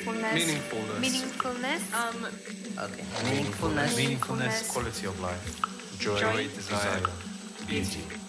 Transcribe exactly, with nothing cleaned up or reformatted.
meaningfulness. Meaningfulness. Meaningfulness. Um, Okay. Meaningfulness. Meaningfulness, quality of life, joy, Joy. desire, beauty.